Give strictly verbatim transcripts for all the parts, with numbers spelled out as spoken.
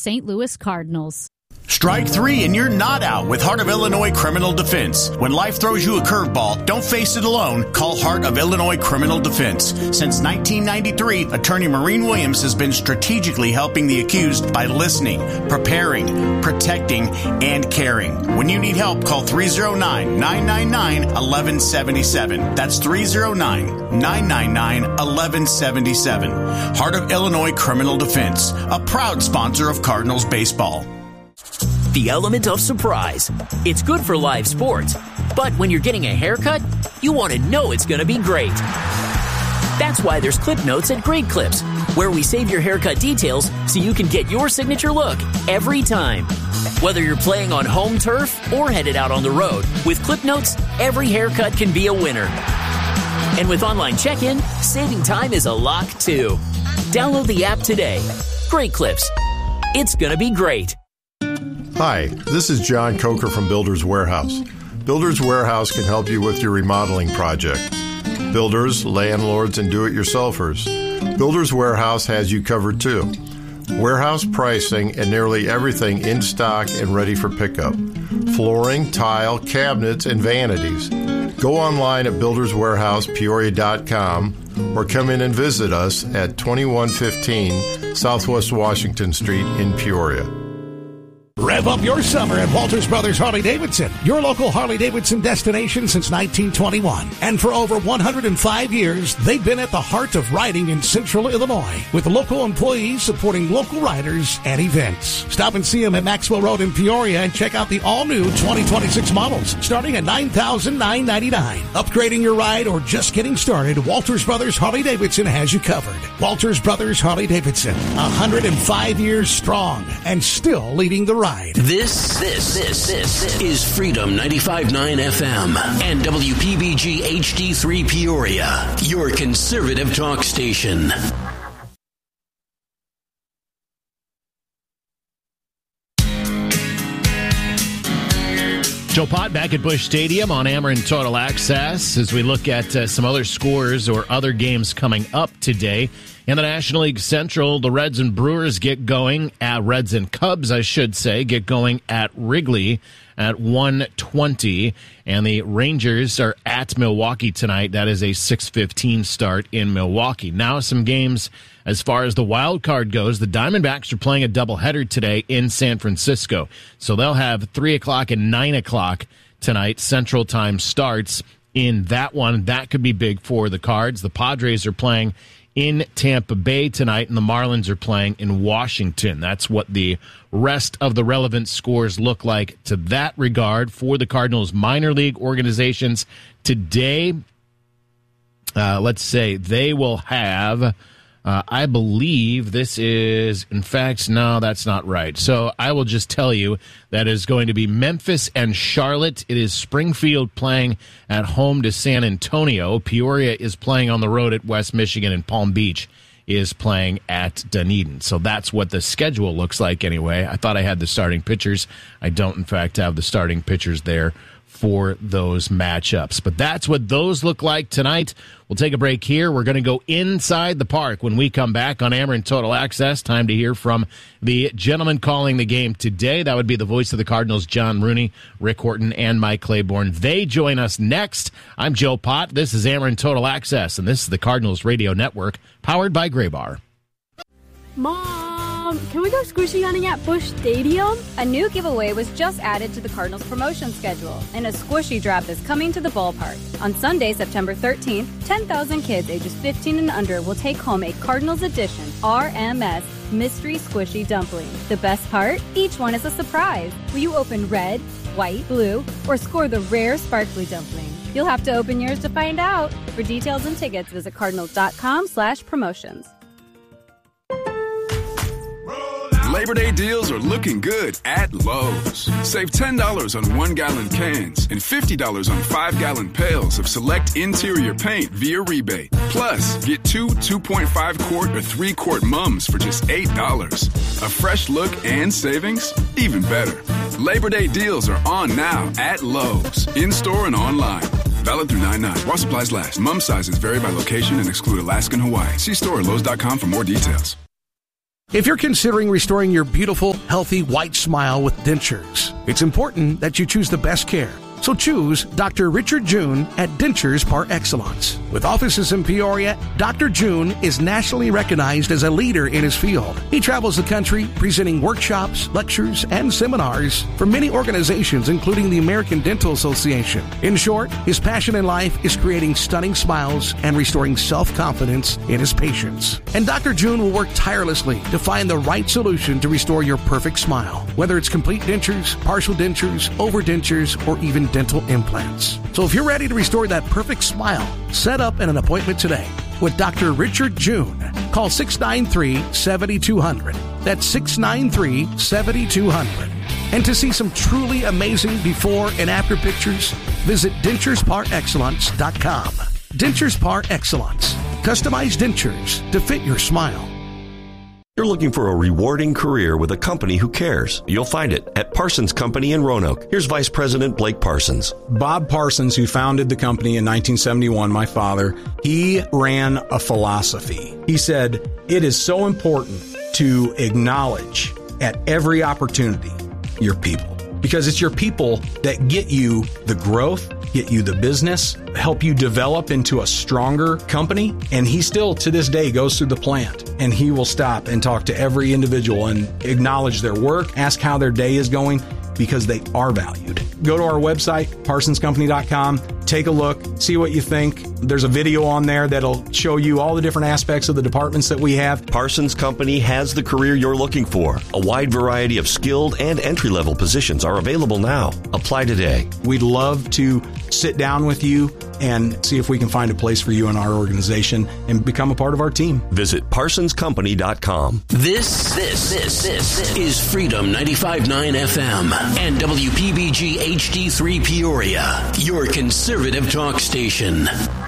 Saint Louis Cardinals. Strike three and you're not out with Heart of Illinois Criminal Defense. When life throws you a curveball, don't face it alone. Call Heart of Illinois Criminal Defense. Since nineteen ninety-three, Attorney Maureen Williams has been strategically helping the accused by listening, preparing, protecting, and caring. When you need help, call three oh nine, nine nine nine, one one seven seven. That's three oh nine, nine nine nine, one one seven seven. Heart of Illinois Criminal Defense, a proud sponsor of Cardinals baseball. The element of surprise. It's good for live sports, but when you're getting a haircut, you want to know it's going to be great. That's why there's Clip Notes at Great Clips, where we save your haircut details so you can get your signature look every time. Whether you're playing on home turf or headed out on the road, with Clip Notes, every haircut can be a winner. And with online check-in, saving time is a lock too. Download the app today. Great Clips. It's going to be great. Hi, this is John Coker from Builders Warehouse. Builders Warehouse can help you with your remodeling project. Builders, landlords, and do-it-yourselfers. Builders Warehouse has you covered too. Warehouse pricing and nearly everything in stock and ready for pickup. Flooring, tile, cabinets, and vanities. Go online at builders warehouse peoria dot com or come in and visit us at twenty-one fifteen Southwest Washington Street in Peoria. Rev up your summer at Walters Brothers Harley-Davidson, your local Harley-Davidson destination since nineteen twenty-one. And for over one hundred five years, they've been at the heart of riding in Central Illinois, with local employees supporting local riders and events. Stop and see them at Maxwell Road in Peoria and check out the all-new twenty twenty-six models, starting at nine thousand nine hundred ninety-nine dollars. Upgrading your ride or just getting started, Walters Brothers Harley-Davidson has you covered. Walters Brothers Harley-Davidson, one hundred five years strong and still leading the ride. This, this, this, this is Freedom ninety-five point nine F M and W P B G H D three Peoria, your conservative talk station. Joe Pott back at Busch Stadium on Ameren Total Access as we look at uh, some other scores or other games coming up today. In the National League Central, the Reds and Brewers get going at Reds and Cubs, I should say, get going at Wrigley at one twenty, and the Rangers are at Milwaukee tonight. That is a six fifteen start in Milwaukee. Now some games as far as the wild card goes. The Diamondbacks are playing a doubleheader today in San Francisco, so they'll have three o'clock and nine o'clock tonight. Central Time starts in that one. That could be big for the Cards. The Padres are playing in Tampa Bay tonight, and the Marlins are playing in Washington. That's what the rest of the relevant scores look like to that regard for the Cardinals minor league organizations. Today, uh, let's say they will have, uh, I believe this is, in fact, no, that's not right. So I will just tell you that is going to be Memphis and Charlotte. It is Springfield playing at home to San Antonio. Peoria is playing on the road at West Michigan, and Palm Beach is playing at Dunedin. So that's what the schedule looks like anyway. I thought I had the starting pitchers. I don't, in fact, have the starting pitchers there for those matchups. But that's what those look like tonight. We'll take a break here. We're going to go inside the park when we come back on Ameren Total Access. Time to hear from the gentleman calling the game today. That would be the voice of the Cardinals, John Rooney, Rick Horton, and Mike Claiborne. They join us next. I'm Joe Pott. This is Ameren Total Access, and this is the Cardinals Radio Network, powered by Graybar. Mom, can we go squishy hunting at Busch Stadium? A new giveaway was just added to the Cardinals promotion schedule, and a squishy drop is coming to the ballpark. On Sunday, September thirteenth, ten thousand kids ages fifteen and under will take home a Cardinals edition R M S Mystery Squishy Dumpling. The best part? Each one is a surprise. Will you open red, white, blue, or score the rare sparkly dumpling? You'll have to open yours to find out. For details and tickets, visit cardinals.com slash promotions. Labor Day deals are looking good at Lowe's. Save ten dollars on one-gallon cans and fifty dollars on five-gallon pails of select interior paint via rebate. Plus, get two two point five quart or three quart mums for just eight dollars. A fresh look and savings? Even better. Labor Day deals are on now at Lowe's, in-store and online. Valid through nine nine. While supplies last. Mum sizes vary by location and exclude Alaska and Hawaii. See store at Lowe's dot com for more details. If you're considering restoring your beautiful, healthy, white smile with dentures, it's important that you choose the best care. So choose Doctor Richard June at Dentures Par Excellence. With offices in Peoria, Doctor June is nationally recognized as a leader in his field. He travels the country presenting workshops, lectures, and seminars for many organizations, including the American Dental Association. In short, his passion in life is creating stunning smiles and restoring self-confidence in his patients. And Doctor June will work tirelessly to find the right solution to restore your perfect smile, whether it's complete dentures, partial dentures, overdentures, or even dental implants. So if you're ready to restore that perfect smile, set up an appointment today with Doctor Richard June. Call six nine three, seven two zero zero. That's six nine three, seven two zero zero. And to see some truly amazing before and after pictures, visit dentures par excellence dot com. Dentures Par Excellence. Customized dentures to fit your smile. You're looking for a rewarding career with a company who cares. You'll find it at Parsons Company in Roanoke. Here's Vice President Blake Parsons. Bob Parsons, who founded the company in nineteen seventy-one, my father, he ran a philosophy. He said, it is so important to acknowledge at every opportunity your people, because it's your people that get you the growth, get you the business, help you develop into a stronger company. And he still, to this day, goes through the plant and he will stop and talk to every individual and acknowledge their work, ask how their day is going, because they are valued. Go to our website, parsons company dot com, take a look, see what you think. There's a video on there that'll show you all the different aspects of the departments that we have. Parsons Company has the career you're looking for. A wide variety of skilled and entry-level positions are available now. Apply today. We'd love to sit down with you and see if we can find a place for you in our organization and become a part of our team. Visit parsons company dot com. This, this, this, this is Freedom ninety-five point nine F M and W P B G H D three Peoria, your conservative talk station.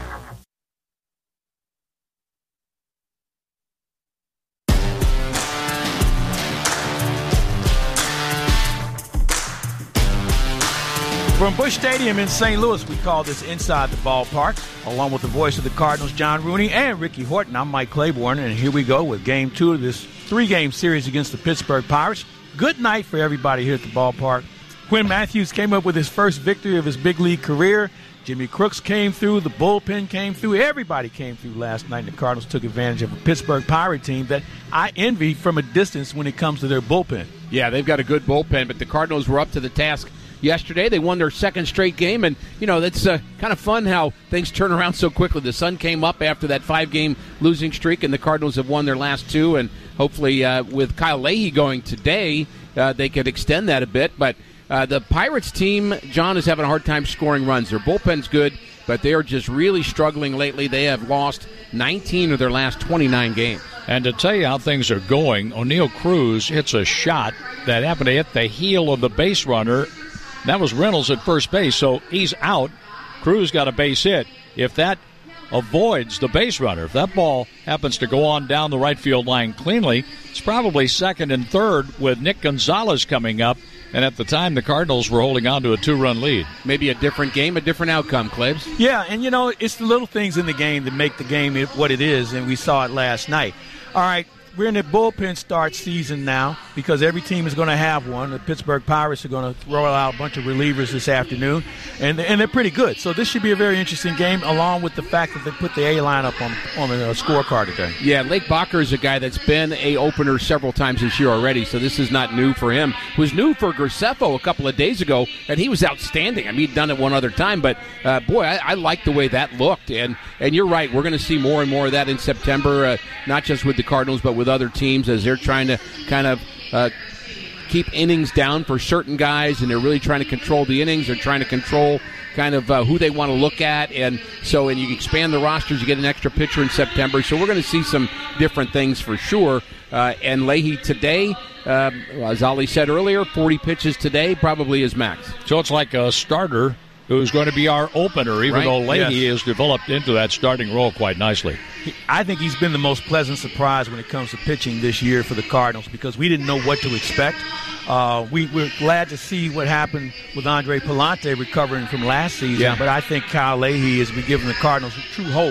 From Busch Stadium in Saint Louis, we call this Inside the Ballpark. Along with the voice of the Cardinals, John Rooney, and Ricky Horton, I'm Mike Claiborne, and here we go with Game two of this three-game series against the Pittsburgh Pirates. Good night for everybody here at the ballpark. Quinn Matthews came up with his first victory of his big league career. Jimmy Crooks came through. The bullpen came through. Everybody came through last night, and the Cardinals took advantage of a Pittsburgh Pirate team that I envy from a distance when it comes to their bullpen. Yeah, they've got a good bullpen, but the Cardinals were up to the task yesterday. They won their second straight game, and, you know, that's uh, kind of fun how things turn around so quickly. The sun came up after that five-game losing streak, and the Cardinals have won their last two, and hopefully uh, with Kyle Leahy going today, uh, they could extend that a bit. But uh, the Pirates team, John, is having a hard time scoring runs. Their bullpen's good, but they are just really struggling lately. They have lost nineteen of their last twenty-nine games. And to tell you how things are going, O'Neal Cruz hits a shot that happened to hit the heel of the base runner. That was Reynolds at first base, so he's out. Cruz got a base hit. If that avoids the base runner, if that ball happens to go on down the right field line cleanly, it's probably second and third with Nick Gonzalez coming up. And at the time, the Cardinals were holding on to a two-run lead. Maybe a different game, a different outcome, Clibbs. Yeah, and, you know, it's the little things in the game that make the game what it is, and we saw it last night. All right. We're in the bullpen start season now because every team is going to have one. The Pittsburgh Pirates are going to throw out a bunch of relievers this afternoon, and and they're pretty good. So this should be a very interesting game, along with the fact that they put the A lineup on on the scorecard today. Yeah, Lake Bacher is a guy that's been a opener several times this year already, so this is not new for him. It was new for Graceffo a couple of days ago, and he was outstanding. I mean, he'd done it one other time, but uh, boy, I, I like the way that looked. And and you're right, we're going to see more and more of that in September, uh, not just with the Cardinals, but with other teams as they're trying to kind of uh, keep innings down for certain guys, and they're really trying to control the innings. They're trying to control kind of uh, who they want to look at, and so and you expand the rosters, you get an extra pitcher in September. So we're going to see some different things for sure. Uh, and Leahy today, uh, as Ali said earlier, forty pitches today, probably is max. So it's like a starter who's going to be our opener, even right? though Leahy yes. has developed into that starting role quite nicely. I think he's been the most pleasant surprise when it comes to pitching this year for the Cardinals because we didn't know what to expect. Uh, we, we're glad to see what happened with Andre Pallante recovering from last season, yeah. but I think Kyle Leahy has been giving the Cardinals true hope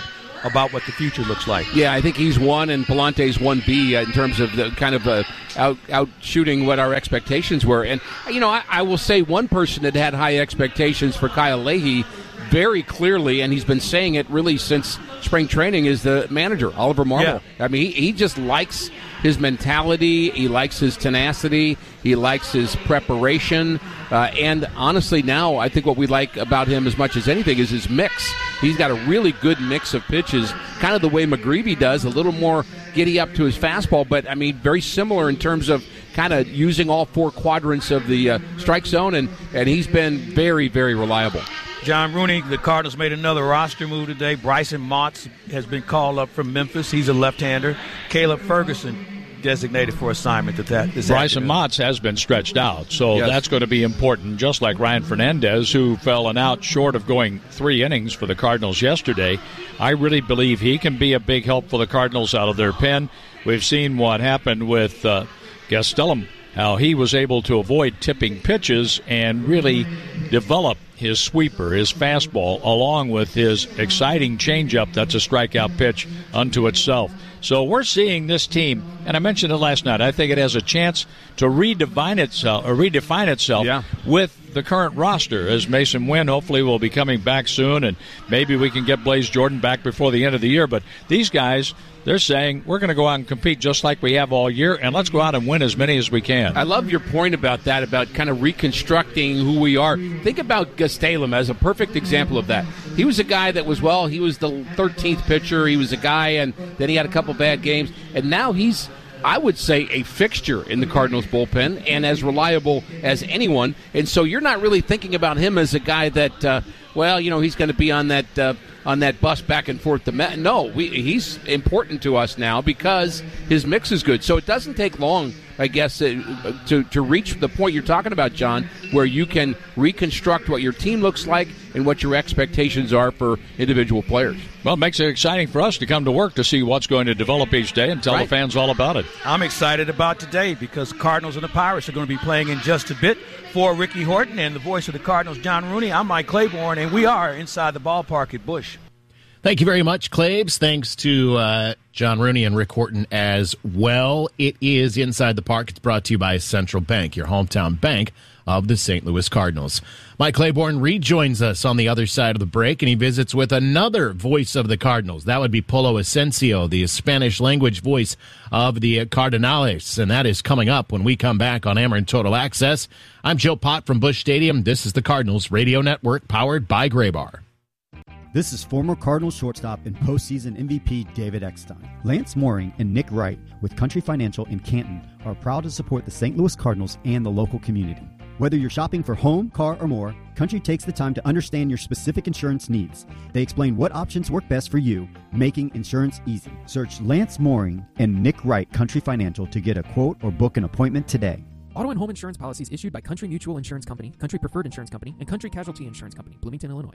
about what the future looks like. Yeah, I think he's one, and Palante's one B uh, in terms of the kind of uh, out, out shooting what our expectations were. And, you know, I, I will say one person that had high expectations for Kyle Leahy very clearly, and he's been saying it really since spring training, is the manager, Oliver Marmol. Yeah. I mean, he, he just likes his mentality. He likes his tenacity. He likes his preparation. Uh, and honestly, now I think what we like about him as much as anything is his mix. He's got a really good mix of pitches, kind of the way McGreevy does, a little more giddy up to his fastball, but, I mean, very similar in terms of kind of using all four quadrants of the uh, strike zone, and, and he's been very, very reliable. John Rooney, the Cardinals made another roster move today. Bryson Motts has been called up from Memphis. He's a left-hander. Caleb Ferguson designated for assignment at that. This Bryson afternoon. Motts has been stretched out, so yes. that's going to be important, just like Ryan Fernandez, who fell an out short of going three innings for the Cardinals yesterday. I really believe he can be a big help for the Cardinals out of their pen. We've seen what happened with uh, Gastelum, how he was able to avoid tipping pitches and really develop his sweeper, his fastball, along with his exciting changeup that's a strikeout pitch unto itself. So we're seeing this team, and I mentioned it last night, I think it has a chance to redefine itself, or redefine itself yeah. with the current roster, as Mason Wynn hopefully will be coming back soon, and maybe we can get Blaze Jordan back before the end of the year. But these guys, they're saying we're going to go out and compete just like we have all year, and let's go out and win as many as we can. I love your point about that, about kind of reconstructing who we are. Think about Gastelum as a perfect example of that. He was a guy that was, well, he was the thirteenth pitcher. He was a guy, and then he had a couple bad games, and now he's, I would say, a fixture in the Cardinals bullpen and as reliable as anyone. And so you're not really thinking about him as a guy that, uh, well, you know, he's going to be on that uh, on that bus back and forth to Met. No, we, he's important to us now because his mix is good. So it doesn't take long, I guess, uh, to, to reach the point you're talking about, John, where you can reconstruct what your team looks like and what your expectations are for individual players. Well, it makes it exciting for us to come to work to see what's going to develop each day and tell right. the fans all about it. I'm excited about today because Cardinals and the Pirates are going to be playing in just a bit. For Ricky Horton and the voice of the Cardinals, John Rooney, I'm Mike Claiborne, and we are inside the ballpark at Busch. Thank you very much, Claibs. Thanks to uh, John Rooney and Rick Horton as well. It is Inside the Park. It's brought to you by Central Bank, your hometown bank of the Saint Louis Cardinals. Mike Claiborne rejoins us on the other side of the break, and he visits with another voice of the Cardinals. That would be Polo Asensio, the Spanish-language voice of the Cardinals, and that is coming up when we come back on Ameren Total Access. I'm Joe Pott from Busch Stadium. This is the Cardinals Radio Network, powered by Graybar. This is former Cardinals shortstop and postseason M V P David Eckstein. Lance Mooring and Nick Wright with Country Financial in Canton are proud to support the Saint Louis Cardinals and the local community. Whether you're shopping for home, car, or more, Country takes the time to understand your specific insurance needs. They explain what options work best for you, making insurance easy. Search Lance Mooring and Nick Wright Country Financial to get a quote or book an appointment today. Auto and home insurance policies issued by Country Mutual Insurance Company, Country Preferred Insurance Company, and Country Casualty Insurance Company, Bloomington, Illinois.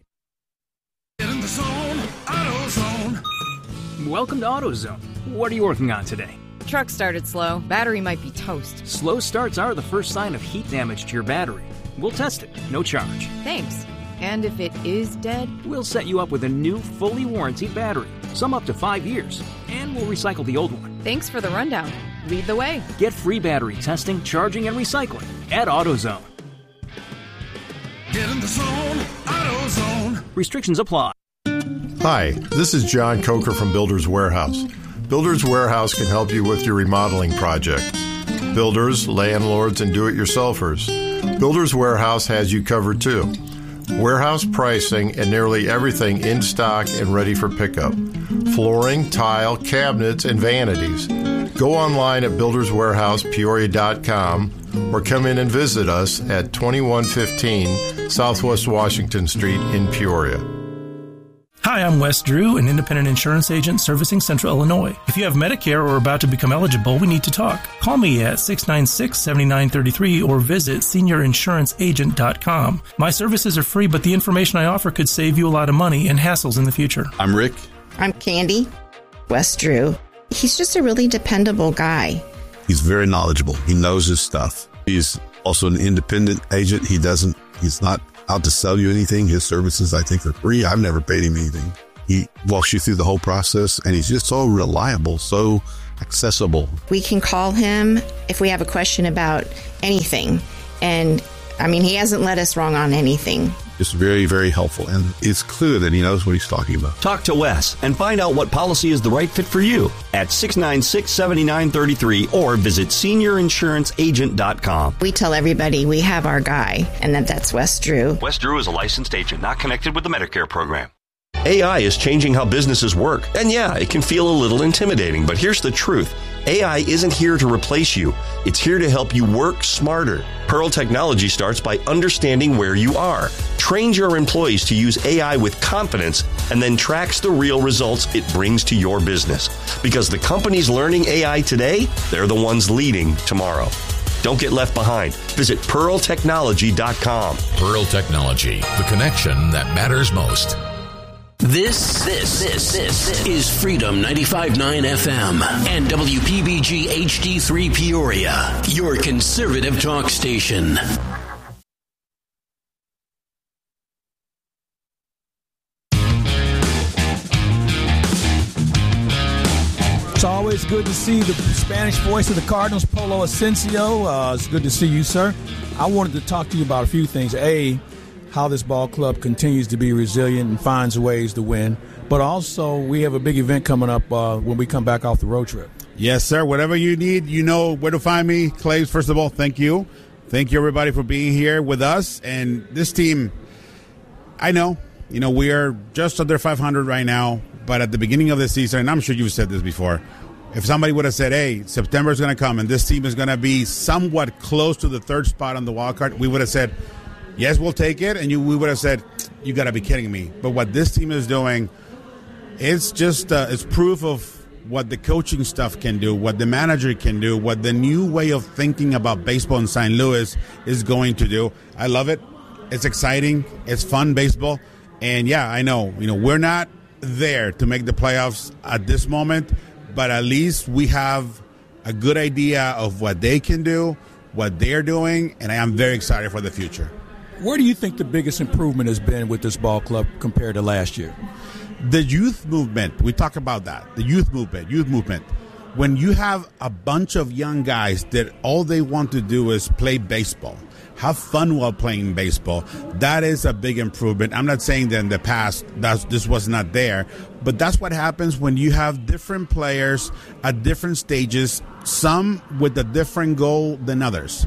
Get in the zone, AutoZone. Welcome to AutoZone. What are you working on today? Truck started slow. Battery might be toast. Slow starts are the first sign of heat damage to your battery. We'll test it, no charge. Thanks. And if it is dead? We'll set you up with a new, fully warranted battery, some up to five years, and we'll recycle the old one. Thanks for the rundown. Lead the way. Get free battery testing, charging, and recycling at AutoZone. Get in the zone, AutoZone. Restrictions apply. Hi, this is John Coker from Builders Warehouse. Builders Warehouse can help you with your remodeling projects. Builders, landlords, and do-it-yourselfers. Builders Warehouse has you covered too. Warehouse pricing and nearly everything in stock and ready for pickup. Flooring, tile, cabinets, and vanities. Go online at builders warehouse peoria dot com or come in and visit us at twenty-one fifteen Southwest Washington Street in Peoria. Hi, I'm Wes Drew, an independent insurance agent servicing Central Illinois. If you have Medicare or are about to become eligible, we need to talk. Call me at six nine six, seven nine three three or visit senior insurance agent dot com. My services are free, but the information I offer could save you a lot of money and hassles in the future. I'm Rick. I'm Candy. Wes Drew. He's just a really dependable guy. He's very knowledgeable. He knows his stuff. He's also an independent agent. He doesn't, he's not out to sell you anything. His services, I think, are free. I've never paid him anything. He walks you through the whole process, and he's just so reliable, so accessible. We can call him if we have a question about anything. And, I mean, he hasn't led us wrong on anything. It's very, very helpful, and it's clear that he knows what he's talking about. Talk to Wes and find out what policy is the right fit for you at six nine six, seven nine three three or visit senior insurance agent dot com. We tell everybody we have our guy, and that that's Wes Drew. Wes Drew is a licensed agent, not connected with the Medicare program. A I is changing how businesses work. And yeah, it can feel a little intimidating, but here's the truth. A I isn't here to replace you. It's here to help you work smarter. Pearl Technology starts by understanding where you are, trains your employees to use A I with confidence, and then tracks the real results it brings to your business. Because the companies learning A I today, they're the ones leading tomorrow. Don't get left behind. Visit pearl technology dot com. Pearl Technology, the connection that matters most. This, this, this, this is Freedom ninety-five point nine F M and W P B G H D three Peoria, your conservative talk station. It's always good to see the Spanish voice of the Cardinals, Polo Asensio. Uh, it's good to see you, sir. I wanted to talk to you about a few things. A, how this ball club continues to be resilient and finds ways to win. But also, we have a big event coming up uh, when we come back off the road trip. Yes, sir. Whatever you need, you know where to find me. Claves, first of all, thank you. Thank you, everybody, for being here with us. And this team, I know, you know, we are just under five hundred right now. But at the beginning of the season, and I'm sure you've said this before, if somebody would have said, hey, September is going to come and this team is going to be somewhat close to the third spot on the wild card, we would have said, yes, we'll take it, and you, we would have said, you got to be kidding me. But what this team is doing, it's just uh, it's proof of what the coaching stuff can do, what the manager can do, what the new way of thinking about baseball in Saint Louis is going to do. I love it. It's exciting. It's fun baseball. And, yeah, I know, you know, we're not there to make the playoffs at this moment, but at least we have a good idea of what they can do, what they're doing, and I am very excited for the future. Where do you think the biggest improvement has been with this ball club compared to last year? The youth movement. We talk about that. The youth movement. Youth movement. When you have a bunch of young guys that all they want to do is play baseball, have fun while playing baseball, that is a big improvement. I'm not saying that in the past that's, this was not there, but that's what happens when you have different players at different stages, some with a different goal than others.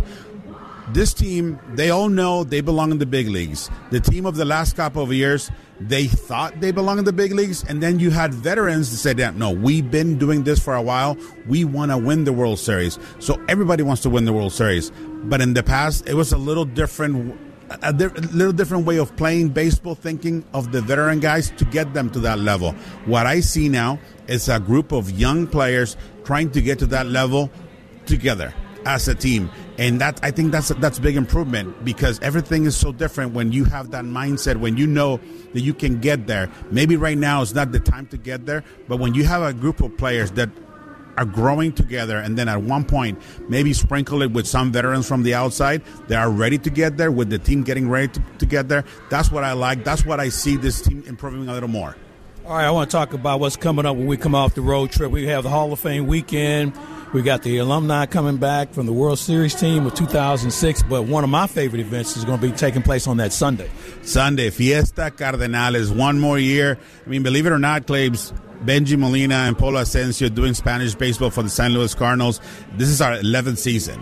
This team, they all know they belong in the big leagues. The team of the last couple of years, they thought they belong in the big leagues, and then you had veterans that said, that, no, we've been doing this for a while. We want to win the World Series. So everybody wants to win the World Series. But in the past, it was a little different, a, di- a little different way of playing baseball, thinking of the veteran guys to get them to that level. What I see now is a group of young players trying to get to that level together as a team. And that I think that's that's a big improvement, because everything is so different when you have that mindset, when you know that you can get there. Maybe right now is not the time to get there, but when you have a group of players that are growing together, and then at one point maybe sprinkle it with some veterans from the outside that are ready to get there, with the team getting ready to, to get there, that's what I like. That's what I see this team improving a little more. All right, I want to talk about what's coming up when we come off the road trip. We have the Hall of Fame weekend. We got the alumni coming back from the World Series team of two thousand six, but one of my favorite events is going to be taking place on that Sunday. Sunday, Fiesta Cardenales, one more year. I mean, believe it or not, Claves, Benji Molina and Polo Asensio doing Spanish baseball for the Saint Louis Cardinals. This is our eleventh season.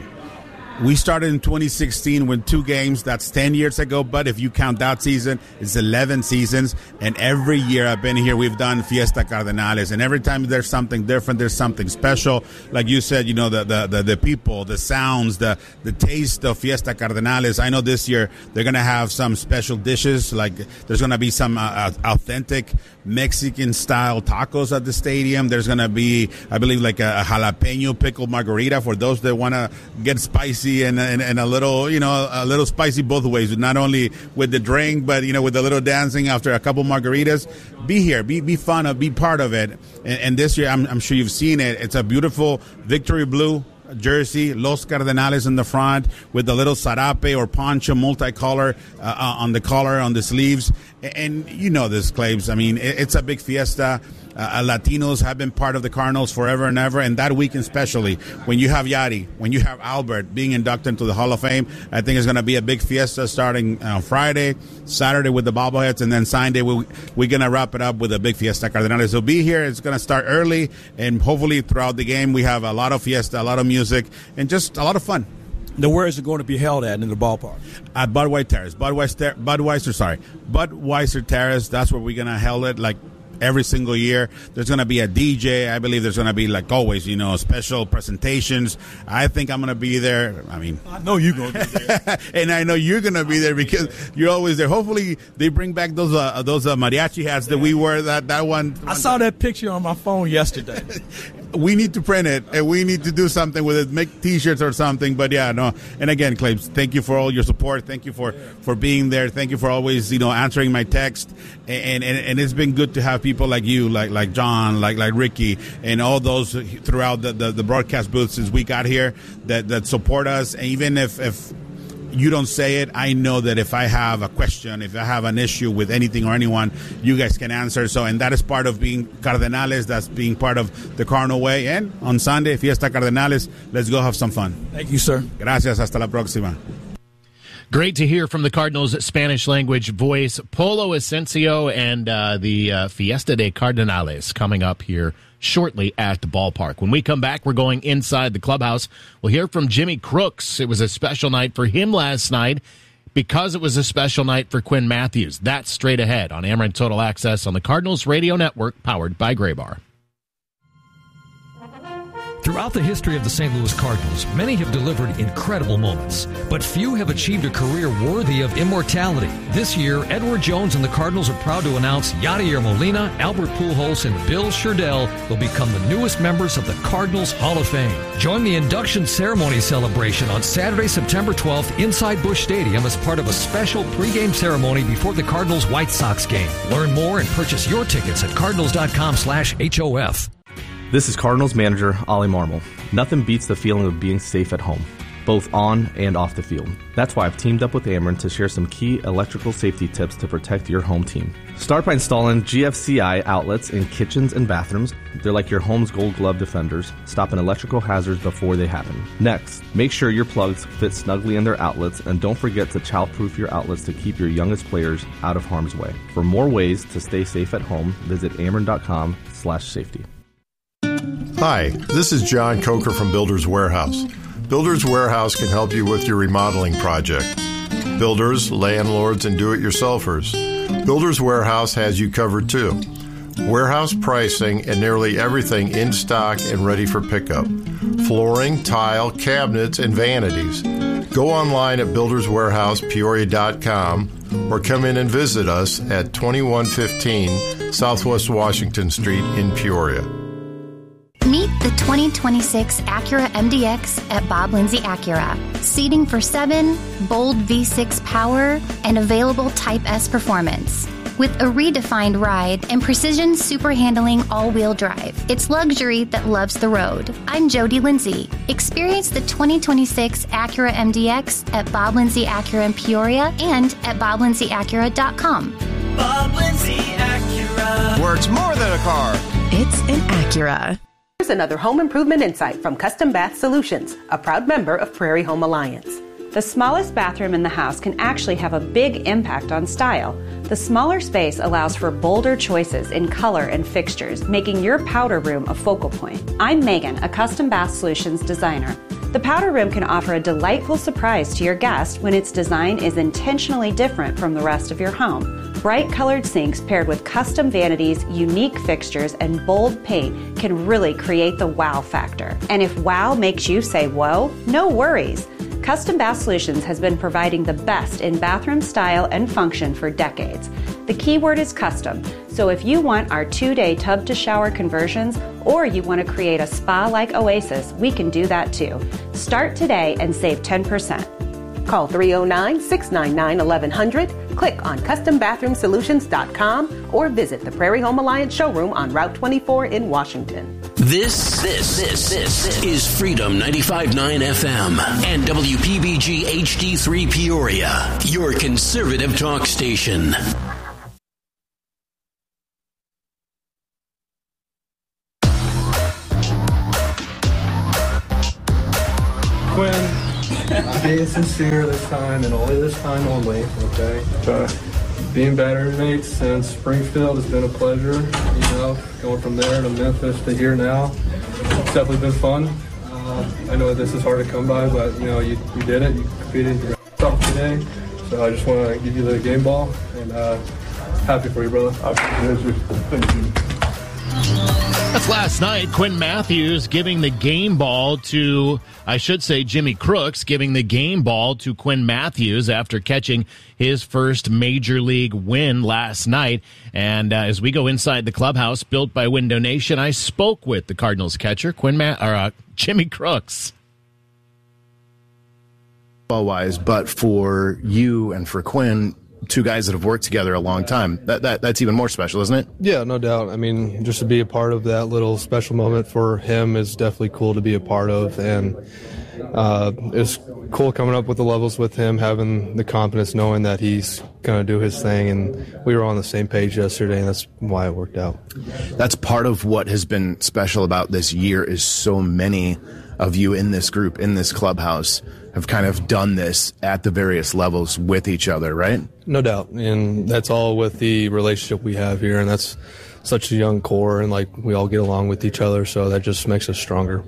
We started in twenty sixteen with two games. That's ten years ago. But if you count that season, it's eleven seasons. And every year I've been here, we've done Fiesta Cardenales. And every time there's something different, there's something special. Like you said, you know, the the, the, the people, the sounds, the, the taste of Fiesta Cardenales. I know this year they're going to have some special dishes. Like there's going to be some uh, authentic Mexican-style tacos at the stadium. There's going to be, I believe, like a, a jalapeno pickle margarita for those that want to get spicy. And, and, and a little, you know, a little spicy both ways, not only with the drink, but, you know, with a little dancing after a couple margaritas. Be here, be be fun, be part of it. And, and this year, I'm, I'm sure you've seen it. It's a beautiful Victory Blue jersey, Los Cardenales in the front, with the little sarape or poncho multicolor uh, on the collar, on the sleeves. And you know this, Claves. I mean, it's a big fiesta. Uh, Latinos have been part of the Cardinals forever and ever, and that weekend especially, when you have Yadi, when you have Albert being inducted into the Hall of Fame, I think it's going to be a big fiesta starting uh, Friday, Saturday with the bobbleheads, and then Sunday we, we're going to wrap it up with a big fiesta Cardenales. So be here. It's going to start early, and hopefully throughout the game we have a lot of fiesta, a lot of music, and just a lot of fun. Now, where is it going to be held at in the ballpark? At Budweiser Terrace. Budweiser, Budweiser, sorry. Budweiser Terrace, that's where we're going to hold it, like, every single year. There's going to be a D J. I believe there's going to be, like always, you know, special presentations. I think I'm going to be there. I mean, I know you're going to be there. And I know you're going to be there because you're always there. Hopefully they bring back those uh, those uh, mariachi hats that we wore that, that one. I saw that picture on my phone yesterday. We need to print it, and we need to do something with it, make T-shirts or something. But, yeah, no. And, again, Claves, thank you for all your support. Thank you for, for being there. Thank you for always, you know, answering my text. And, and and it's been good to have people like you, like like John, like like Ricky, and all those throughout the, the, the broadcast booth since we got here that, that support us. And even if, if you don't say it, I know that if I have a question, if I have an issue with anything or anyone, you guys can answer. So, and that is part of being Cardenales. That's being part of the Cardinal way. And on Sunday, Fiesta Cardenales, let's go have some fun. Thank you, sir. Gracias. Hasta la próxima. Great to hear from the Cardinals' Spanish language voice, Polo Asensio, and uh, the uh, Fiesta de Cardenales coming up here shortly at the ballpark. When we come back, we're going inside the clubhouse. We'll hear from Jimmy Crooks. It was a special night for him last night because it was a special night for Quinn Matthews. That's straight ahead on Amarin Total Access on the Cardinals Radio Network, powered by Graybar. Throughout the history of the Saint Louis Cardinals, many have delivered incredible moments, but few have achieved a career worthy of immortality. This year, Edward Jones and the Cardinals are proud to announce Yadier Molina, Albert Pujols, and Bill Sherdell will become the newest members of the Cardinals Hall of Fame. Join the induction ceremony celebration on Saturday, September twelfth inside Busch Stadium as part of a special pregame ceremony before the Cardinals White Sox game. Learn more and purchase your tickets at cardinals.com slash HOF. This is Cardinals manager Ollie Marmol. Nothing beats the feeling of being safe at home, both on and off the field. That's why I've teamed up with Amarin to share some key electrical safety tips to protect your home team. Start by installing G F C I outlets in kitchens and bathrooms. They're like your home's gold glove defenders, stopping electrical hazards before they happen. Next, make sure your plugs fit snugly in their outlets, and don't forget to child-proof your outlets to keep your youngest players out of harm's way. For more ways to stay safe at home, visit amarin.com slash safety. Hi, this is John Coker from Builders Warehouse. Builders Warehouse can help you with your remodeling project. Builders, landlords, and do-it-yourselfers. Builders Warehouse has you covered too. Warehouse pricing and nearly everything in stock and ready for pickup. Flooring, tile, cabinets, and vanities. Go online at builders warehouse peoria dot com or come in and visit us at twenty-one fifteen Southwest Washington Street in Peoria. Meet the twenty twenty-six Acura M D X at Bob Lindsay Acura. Seating for seven, bold V six power, and available Type S performance. With a redefined ride and precision super handling all-wheel drive. It's luxury that loves the road. I'm Jody Lindsay. Experience the twenty twenty-six Acura M D X at Bob Lindsay Acura in Peoria and at bob lindsay acura dot com. Bob Lindsay Acura. Where it's more than a car. It's an Acura. Here's another home improvement insight from Custom Bath Solutions, a proud member of Prairie Home Alliance. The smallest bathroom in the house can actually have a big impact on style. The smaller space allows for bolder choices in color and fixtures, making your powder room a focal point. I'm Megan, a Custom Bath Solutions designer. The powder room can offer a delightful surprise to your guest when its design is intentionally different from the rest of your home. Bright colored sinks paired with custom vanities, unique fixtures, and bold paint can really create the wow factor. And if wow makes you say whoa, no worries. Custom Bath Solutions has been providing the best in bathroom style and function for decades. The key word is custom, so if you want our two-day tub-to-shower conversions or you want to create a spa-like oasis, we can do that too. Start today and save ten percent. Call three oh nine, six nine nine, eleven hundred, click on custom bathroom solutions dot com, or visit the Prairie Home Alliance showroom on Route twenty-four in Washington. This, this, this, this is Freedom ninety-five point nine F M and W P B G H D three Peoria, your conservative talk station. Quinn, being sincere this time and only this time only, okay? Uh, being battery mates since Springfield has been a pleasure, you know, going from there to Memphis to here now. It's definitely been fun. Uh, I know this is hard to come by, but, you know, you, you did it. You competed in top today. So I just want to give you the game ball, and uh, happy for you, brother. Thank you. That's last night. Quinn Matthews giving the game ball to, I should say, Jimmy Crooks giving the game ball to Quinn Matthews after catching his first major league win last night. And uh, as we go inside the clubhouse built by Window Nation, I spoke with the Cardinals catcher, Quinn Ma- or uh, Jimmy Crooks. Wise, but for you and for Quinn, two guys that have worked together a long time, that, that that's even more special, isn't it? Yeah, no doubt. I mean, just to be a part of that little special moment for him is definitely cool to be a part of, and uh, it's cool coming up with the levels with him, having the confidence knowing that he's going to do his thing, and we were on the same page yesterday, and that's why it worked out. That's part of what has been special about this year is so many of you in this group, in this clubhouse, have kind of done this at the various levels with each other, right? No doubt. And that's all with the relationship we have here. And that's such a young core, and like we all get along with each other. So that just makes us stronger.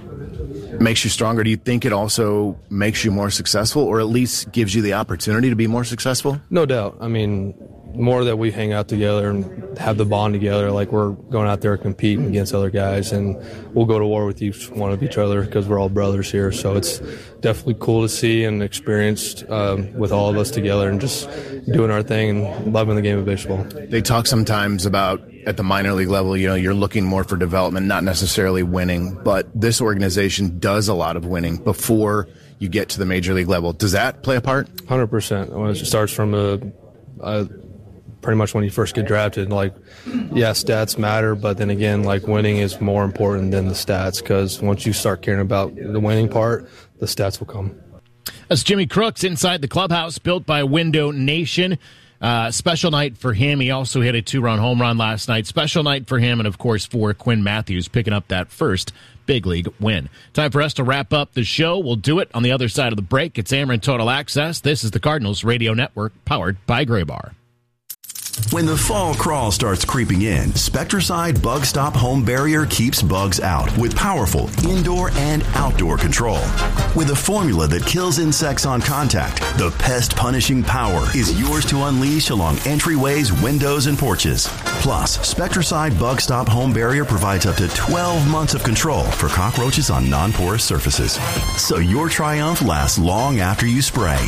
Makes you stronger. Do you think it also makes you more successful, or at least gives you the opportunity to be more successful? No doubt. I mean, more that we hang out together and have the bond together, like we're going out there competing against other guys, and we'll go to war with each one of each other because we're all brothers here. So it's definitely cool to see and experienced um, with all of us together and just doing our thing and loving the game of baseball. They talk sometimes about at the minor league level, you know, you're looking more for development, not necessarily winning, but this organization does a lot of winning before you get to the major league level. Does that play a part? one hundred percent. When it starts from a, a pretty much when you first get drafted, like, yeah, stats matter, but then again, like, winning is more important than the stats, because once you start caring about the winning part, the stats will come. That's Jimmy Crooks inside the clubhouse built by Window Nation. Uh, special night for him. He also hit a two-run home run last night. Special night for him, and of course for Quinn Matthews picking up that first big league win. Time for us to wrap up the show. We'll do it on the other side of the break. It's Ameren Total Access. This is the Cardinals Radio Network, powered by Graybar. When the fall crawl starts creeping in, Spectracide Bug Stop Home Barrier keeps bugs out with powerful indoor and outdoor control. With a formula that kills insects on contact, the pest-punishing power is yours to unleash along entryways, windows, and porches. Plus, Spectracide Bug Stop Home Barrier provides up to twelve months of control for cockroaches on non-porous surfaces. So your triumph lasts long after you spray.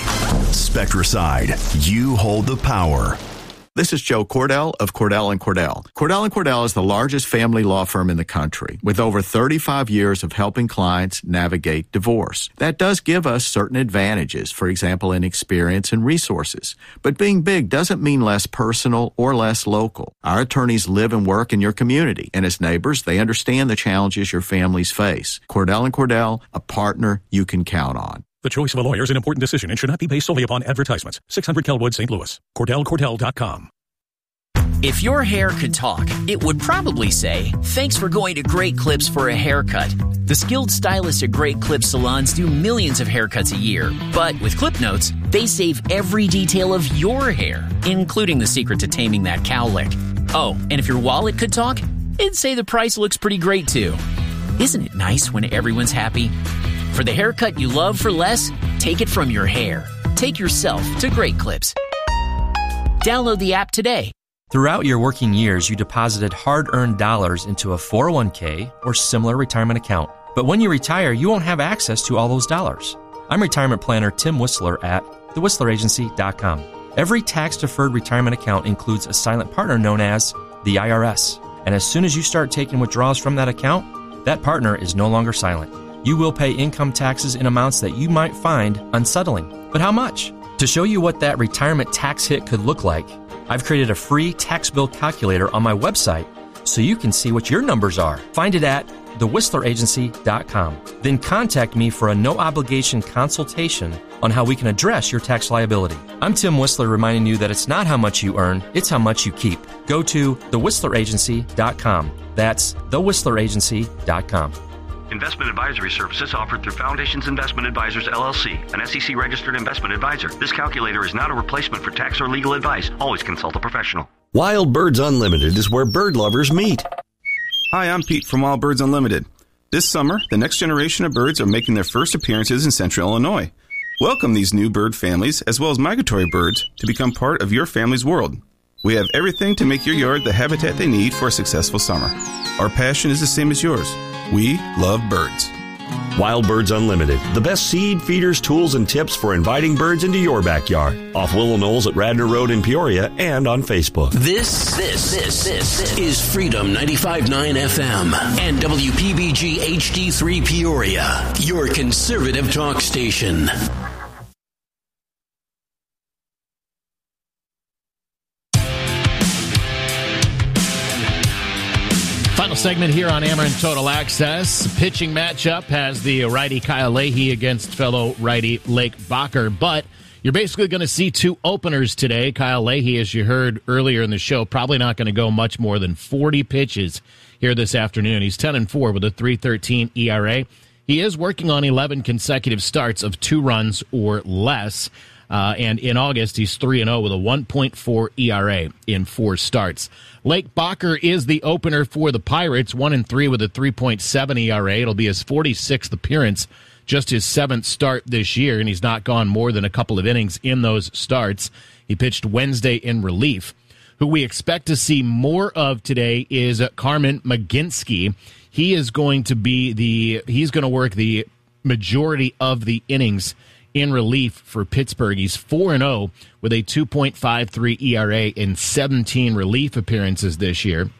Spectracide, you hold the power. This is Joe Cordell of Cordell and Cordell. Cordell and Cordell is the largest family law firm in the country, with over thirty-five years of helping clients navigate divorce. That does give us certain advantages, for example, in experience and resources. But being big doesn't mean less personal or less local. Our attorneys live and work in your community, and as neighbors, they understand the challenges your families face. Cordell and Cordell, a partner you can count on. The choice of a lawyer is an important decision and should not be based solely upon advertisements. six hundred Kelwood, Saint Louis. Cordell Cordell dot com. If your hair could talk, it would probably say, "Thanks for going to Great Clips for a haircut." The skilled stylists at Great Clips salons do millions of haircuts a year. But with Clip Notes, they save every detail of your hair, including the secret to taming that cowlick. Oh, and if your wallet could talk, it'd say the price looks pretty great too. Isn't it nice when everyone's happy? For the haircut you love for less, take it from your hair. Take yourself to Great Clips. Download the app today. Throughout your working years, you deposited hard-earned dollars into a four oh one k or similar retirement account. But when you retire, you won't have access to all those dollars. I'm retirement planner Tim Whistler at the whistler agency dot com. Every tax-deferred retirement account includes a silent partner known as the I R S. And as soon as you start taking withdrawals from that account, that partner is no longer silent. You will pay income taxes in amounts that you might find unsettling. But how much? To show you what that retirement tax hit could look like, I've created a free tax bill calculator on my website so you can see what your numbers are. Find it at the whistler agency dot com. Then contact me for a no-obligation consultation on how we can address your tax liability. I'm Tim Whistler, reminding you that it's not how much you earn, it's how much you keep. Go to the whistler agency dot com. That's the whistler agency dot com. Investment advisory services offered through Foundations Investment Advisors, L L C, an S E C-registered investment advisor. This calculator is not a replacement for tax or legal advice. Always consult a professional. Wild Birds Unlimited is where bird lovers meet. Hi, I'm Pete from Wild Birds Unlimited. This summer, the next generation of birds are making their first appearances in Central Illinois. Welcome these new bird families, as well as migratory birds, to become part of your family's world. We have everything to make your yard the habitat they need for a successful summer. Our passion is the same as yours. We love birds. Wild Birds Unlimited, the best seed, feeders, tools, and tips for inviting birds into your backyard. Off Willow Knolls at Radnor Road in Peoria and on Facebook. This, this, this, this is Freedom ninety-five point nine F M and W P B G H D three Peoria, your conservative talk station. Final segment here on Ameren Total Access. Pitching matchup has the righty Kyle Leahy against fellow righty Lake Bacher, but you're basically going to see two openers today. Kyle Leahy, as you heard earlier in the show, probably not going to go much more than forty pitches here this afternoon. He's ten and four with a three thirteen E R A. He is working on eleven consecutive starts of two runs or less. Uh, and in August, he's three and oh with a one point four E R A in four starts. Lake Bacher is the opener for the Pirates, one and three with a three point seven E R A. It'll be his forty-sixth appearance, just his seventh start this year, and he's not gone more than a couple of innings in those starts. He pitched Wednesday in relief. Who we expect to see more of today is Carmen McGinsky. He is going to be the, he's going to work the majority of the innings in relief for Pittsburgh. He's four and oh with a two point five three E R A in seventeen relief appearances this year.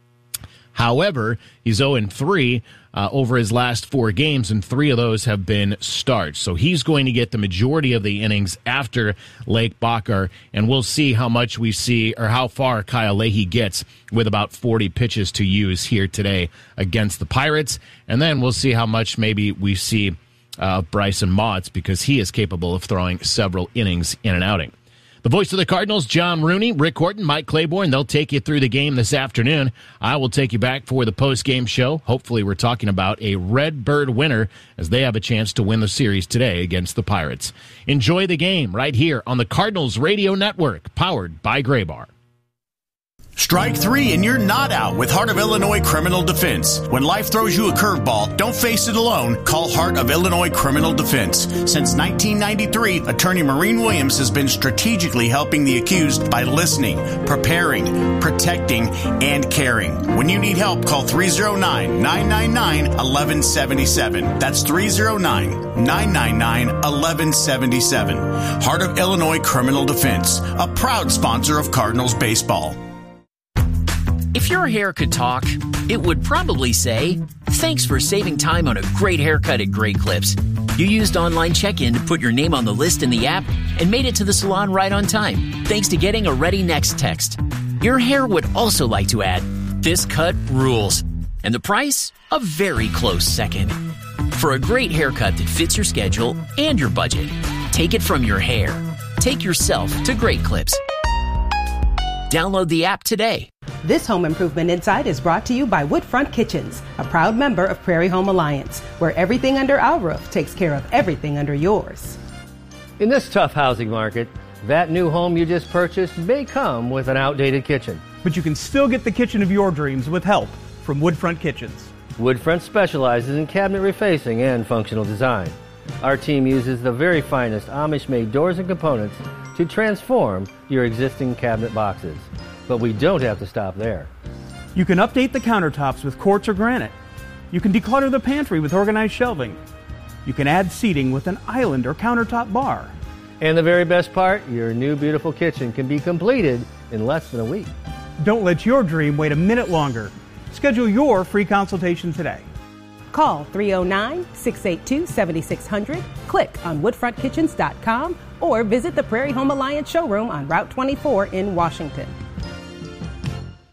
However, he's oh and three uh, over his last four games, and three of those have been starts. So he's going to get the majority of the innings after Lake Bacher, and we'll see how much we see or how far Kyle Leahy gets with about forty pitches to use here today against the Pirates. And then we'll see how much maybe we see Uh, Bryson Motts, because he is capable of throwing several innings in an outing. The voice of the Cardinals, John Rooney, Rick Horton, Mike Claiborne, they'll take you through the game this afternoon. I will take you back for the post-game show. Hopefully we're talking about a Red Bird winner as they have a chance to win the series today against the Pirates. Enjoy the game right here on the Cardinals Radio Network, powered by Graybar. Strike three and you're not out with Heart of Illinois Criminal Defense. When life throws you a curveball, don't face it alone. Call Heart of Illinois Criminal Defense. Since nineteen ninety-three, attorney Maureen Williams has been strategically helping the accused by listening, preparing, protecting, and caring. When you need help, call three oh nine, nine nine nine, one one seven seven. That's three oh nine, nine nine nine, one one seven seven. Heart of Illinois Criminal Defense, a proud sponsor of Cardinals baseball. If your hair could talk, it would probably say, "Thanks for saving time on a great haircut at Great Clips. You used online check-in to put your name on the list in the app and made it to the salon right on time, thanks to getting a Ready Next text." Your hair would also like to add, "This cut rules." And the price? A very close second. For a great haircut that fits your schedule and your budget, take it from your hair. Take yourself to Great Clips. Download the app today. This Home Improvement Insight is brought to you by Woodfront Kitchens, a proud member of Prairie Home Alliance, where everything under our roof takes care of everything under yours. In this tough housing market, that new home you just purchased may come with an outdated kitchen. But you can still get the kitchen of your dreams with help from Woodfront Kitchens. Woodfront specializes in cabinet refacing and functional design. Our team uses the very finest Amish-made doors and components to transform your existing cabinet boxes. But we don't have to stop there. You can update the countertops with quartz or granite. You can declutter the pantry with organized shelving. You can add seating with an island or countertop bar. And the very best part, your new beautiful kitchen can be completed in less than a week. Don't let your dream wait a minute longer. Schedule your free consultation today. Call three oh nine, six eight two, seven six zero zero, click on woodfront kitchens dot com, or visit the Prairie Home Alliance showroom on Route twenty-four in Washington. Phil,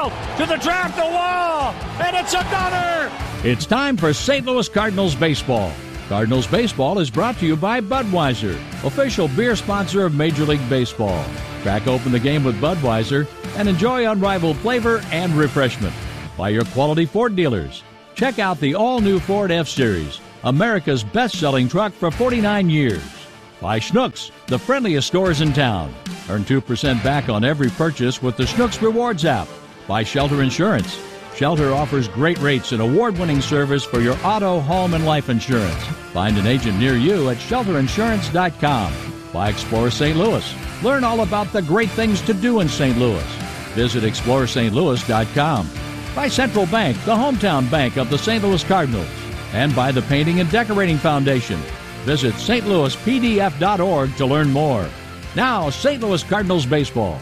field to the draft, the wall, and it's another. It's time for Saint Louis Cardinals baseball. Cardinals baseball is brought to you by Budweiser, official beer sponsor of Major League Baseball. Crack open the game with Budweiser and enjoy unrivaled flavor and refreshment. By your quality Ford dealers. Check out the all-new Ford F-Series, America's best-selling truck for forty-nine years. By Schnucks, the friendliest stores in town. Earn two percent back on every purchase with the Schnucks Rewards app. By Shelter Insurance. Shelter offers great rates and award-winning service for your auto, home, and life insurance. Find an agent near you at shelter insurance dot com. By Explore Saint Louis. Learn all about the great things to do in Saint Louis. Visit explore st louis dot com. By Central Bank, the hometown bank of the Saint Louis Cardinals. And by the Painting and Decorating Foundation. Visit s t louis p d f dot org to learn more. Now, Saint Louis Cardinals baseball.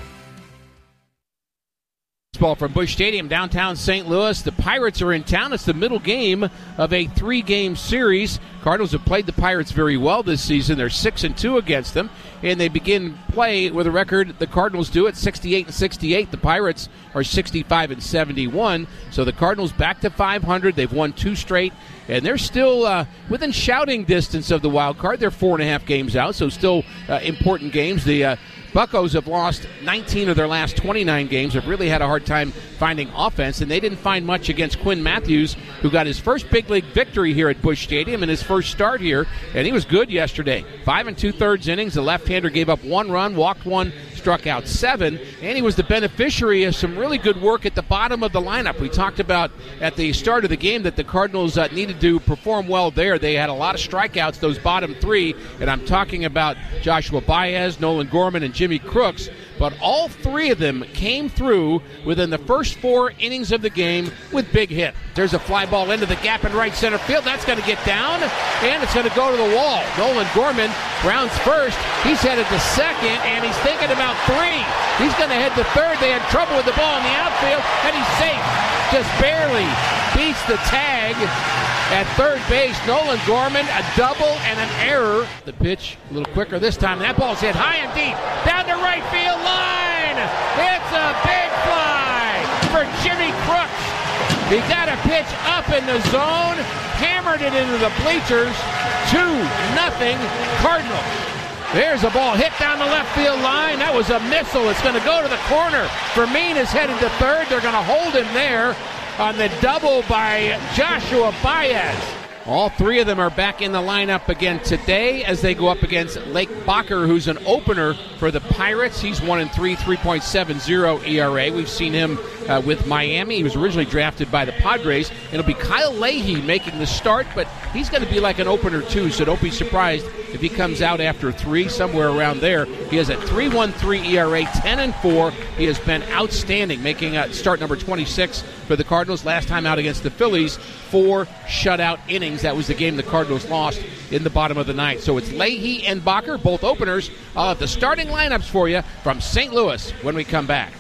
Baseball from Busch Stadium, downtown Saint Louis. The Pirates are in town. It's the middle game of a three-game series. Cardinals have played the Pirates very well this season. They're six and two against them, and they begin play with a record the Cardinals do at sixty-eight and sixty-eight. The Pirates are sixty-five and seventy-one. So the Cardinals back to five hundred. They've won two straight, and they're still uh, within shouting distance of the wild card. They're four and a half games out, so still uh, important games. The uh, Buccos have lost nineteen of their last twenty-nine games, have really had a hard time finding offense, and they didn't find much against Quinn Matthews, who got his first big league victory here at Busch Stadium in his first start here, and he was good yesterday. Five and two-thirds innings. The left-hander gave up one run, walked one, struck out seven, and he was the beneficiary of some really good work at the bottom of the lineup. We talked about at the start of the game that the Cardinals uh, needed to perform well there. They had a lot of strikeouts, those bottom three, and I'm talking about Joshua Baez, Nolan Gorman, and Jimmy Crooks, but all three of them came through within the first four innings of the game with big hit. There's a fly ball into the gap in right center field. That's going to get down, and it's going to go to the wall. Nolan Gorman grounds first. He's headed to second, and he's thinking about three. He's going to head to third. They had trouble with the ball in the outfield, and he's safe. Just barely beats the tag at third base. Nolan Gorman, a double and an error. The pitch a little quicker this time. That ball's hit high and deep down the right field line. It's a big fly for Jimmy Crooks. He got a pitch up in the zone, hammered it into the bleachers. two nothing Cardinals. There's a ball hit down the left field line. That was a missile. It's going to go to the corner. Vermeen is headed to third. They're going to hold him there on the double by Joshua Baez. All three of them are back in the lineup again today as they go up against Lake Bacher, who's an opener for the Pirates. He's one and three, three point seven oh E R A. We've seen him uh, with Miami. He was originally drafted by the Padres. It'll be Kyle Leahy making the start, but he's going to be like an opener too, so don't be surprised if he comes out after three, somewhere around there. He has a three point one three E R A, ten and four. He has been outstanding, making uh, start number twenty-six for the Cardinals. Last time out against the Phillies, four shutout innings. That was the game the Cardinals lost in the bottom of the ninth. So it's Leahy and Bacher, both openers. I'll have the starting lineups for you from Saint Louis when we come back.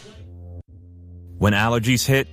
When allergies hit,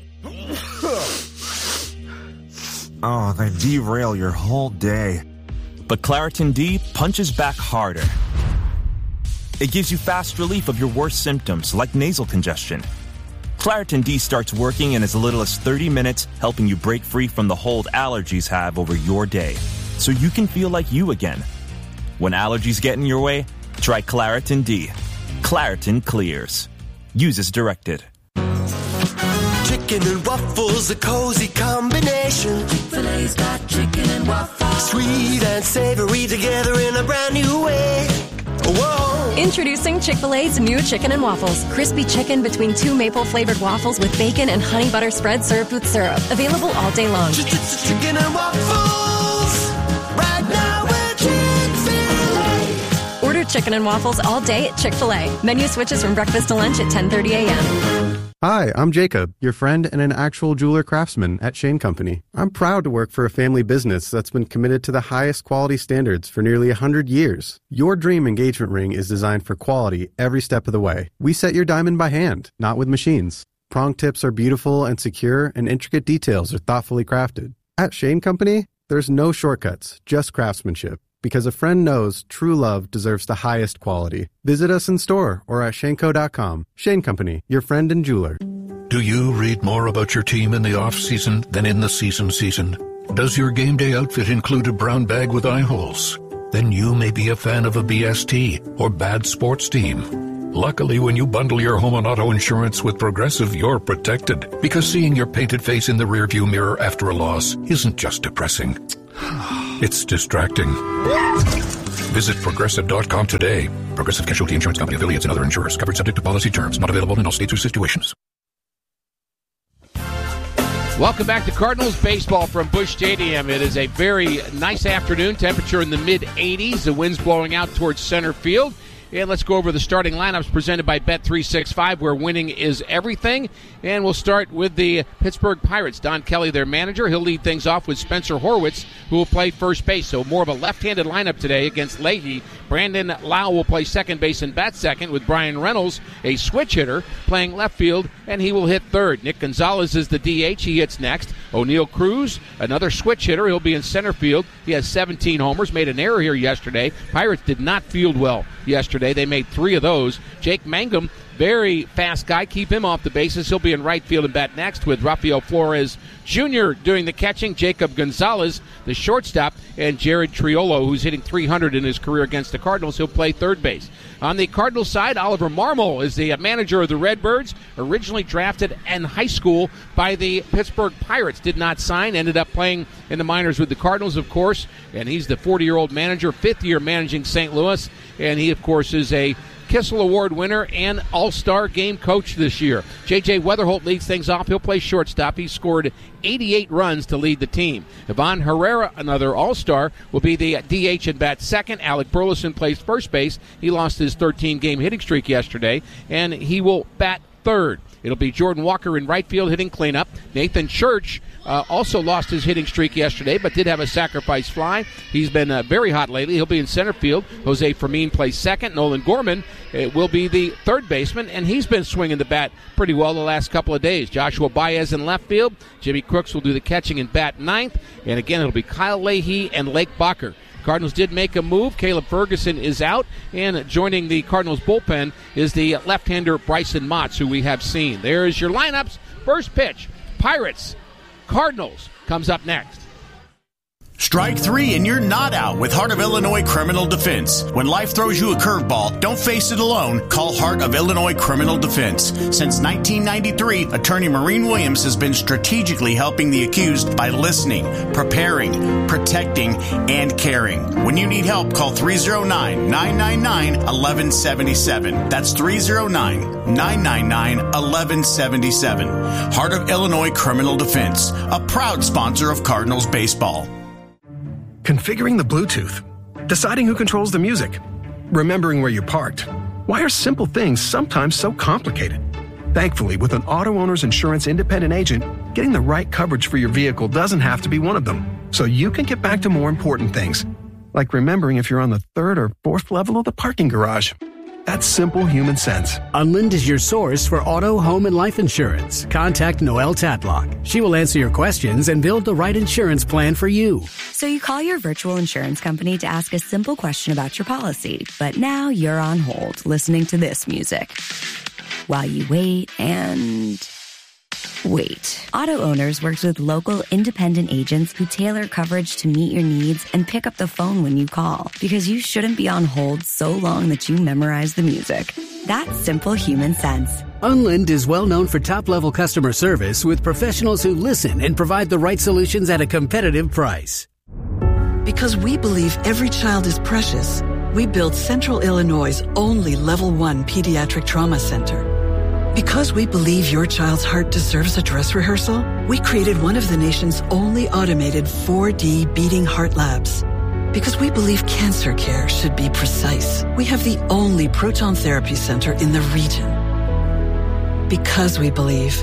oh, they derail your whole day. But Claritin D punches back harder. It gives you fast relief of your worst symptoms, like nasal congestion. Claritin D starts working in as little as thirty minutes, helping you break free from the hold allergies have over your day, so you can feel like you again. When allergies get in your way, try Claritin D. Claritin clears. Use as directed. Chicken and waffles, a cozy combination. Chick-fil-A's got chicken and waffles. Sweet and savory together in a brand new way. Whoa. Introducing Chick-fil-A's new Chicken and Waffles. Crispy chicken between two maple-flavored waffles with bacon and honey butter spread served with syrup. Available all day long. Chicken and waffles. Right now we're Chick-fil-A. Order Chicken and Waffles all day at Chick-fil-A. Menu switches from breakfast to lunch at ten thirty a.m. Hi, I'm Jacob, your friend and an actual jeweler craftsman at Shane Company. I'm proud to work for a family business that's been committed to the highest quality standards for nearly one hundred years. Your dream engagement ring is designed for quality every step of the way. We set your diamond by hand, not with machines. Prong tips are beautiful and secure, and intricate details are thoughtfully crafted. At Shane Company, there's no shortcuts, just craftsmanship. Because a friend knows true love deserves the highest quality. Visit us in store or at shane co dot com. Shane Company, your friend and jeweler. Do you read more about your team in the off-season than in the season season? Does your game day outfit include a brown bag with eye holes? Then you may be a fan of a B S T or bad sports team. Luckily, when you bundle your home and auto insurance with Progressive, you're protected. Because seeing your painted face in the rearview mirror after a loss isn't just depressing. It's distracting. Visit Progressive dot com today. Progressive Casualty Insurance Company, affiliates, and other insurers. Covered subject to policy terms. Not available in all states or situations. Welcome back to Cardinals baseball from Busch Stadium. It is a very nice afternoon. Temperature in the mid eighties. The wind's blowing out towards center field. And let's go over the starting lineups presented by Bet three sixty-five, where winning is everything. And we'll start with the Pittsburgh Pirates. Don Kelly, their manager. He'll lead things off with Spencer Horwitz, who will play first base. So more of a left-handed lineup today against Leahy. Brandon Lau will play second base and bat second, with Brian Reynolds, a switch hitter, playing left field, and he will hit third. Nick Gonzalez is the D H. He hits next. O'Neill Cruz, another switch hitter. He'll be in center field. He has seventeen homers. Made an error here yesterday. Pirates did not field well yesterday. They made three of those. Jake Mangum, very fast guy. Keep him off the bases. He'll be in right field and bat next, with Rafael Flores Junior doing the catching, Jacob Gonzalez, the shortstop, and Jared Triolo, who's hitting three hundred in his career against the Cardinals. He'll play third base. On the Cardinals side, Oliver Marmol is the manager of the Redbirds, originally drafted in high school by the Pittsburgh Pirates. Did not sign, ended up playing in the minors with the Cardinals, of course, and he's the forty-year-old manager, fifth year managing Saint Louis, and he, of course, is a Kissel Award winner and All-Star game coach this year. J J Weatherholt leads things off. He'll play shortstop. He scored eighty-eight runs to lead the team. Ivan Herrera, another All-Star, will be the D H and bat second. Alec Burleson plays first base. He lost his thirteen-game hitting streak yesterday, and he will bat third. It'll be Jordan Walker in right field hitting cleanup. Nathan Church uh, also lost his hitting streak yesterday, but did have a sacrifice fly. He's been uh, very hot lately. He'll be in center field. Jose Fermin plays second. Nolan Gorman uh, will be the third baseman, and he's been swinging the bat pretty well the last couple of days. Joshua Baez in left field. Jimmy Crooks will do the catching and bat ninth. And again, it'll be Kyle Leahy and Lake Bacher. Cardinals did make a move. Caleb Ferguson is out, and joining the Cardinals bullpen is the left-hander Bryson Motts, who we have seen. There's your lineups. First pitch, Pirates, Cardinals, comes up next. Strike three and you're not out with Heart of Illinois Criminal Defense. When life throws you a curveball, don't face it alone. Call Heart of Illinois Criminal Defense. Since nineteen ninety-three, attorney Maureen Williams has been strategically helping the accused by listening, preparing, protecting, and caring. When you need help, call three oh nine, nine nine nine, one one seven seven. That's three oh nine, nine nine nine, one one seven seven. Heart of Illinois Criminal Defense, a proud sponsor of Cardinals baseball. Configuring the Bluetooth, deciding who controls the music, remembering where you parked. Why are simple things sometimes so complicated? Thankfully, with an auto owner's insurance independent agent, getting the right coverage for your vehicle doesn't have to be one of them. So you can get back to more important things, like remembering if you're on the third or fourth level of the parking garage. That's simple human sense. Unlind is your source for auto, home, and life insurance. Contact Noelle Tatlock. She will answer your questions and build the right insurance plan for you. So you call your virtual insurance company to ask a simple question about your policy, but now you're on hold listening to this music while you wait and wait. Auto Owners works with local independent agents who tailor coverage to meet your needs and pick up the phone when you call, because you shouldn't be on hold so long that you memorize the music. That's simple human sense. Unlind is well known for top-level customer service with professionals who listen and provide the right solutions at a competitive price. Because we believe every child is precious, we built Central Illinois' only Level one Pediatric Trauma Center. Because we believe your child's heart deserves a dress rehearsal, we created one of the nation's only automated four D beating heart labs. Because we believe cancer care should be precise, we have the only proton therapy center in the region. Because we believe,